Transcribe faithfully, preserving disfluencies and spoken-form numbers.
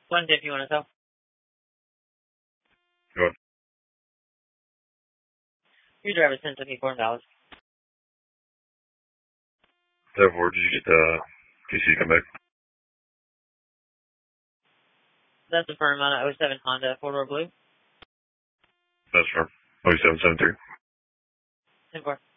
One if you want to tell. Go ahead. Your driver ten seventy-four in Dallas. Therefore, did you get the T C come back? That's the firm on a oh seven Honda four-door blue. That's from oh seven seven three. ten four.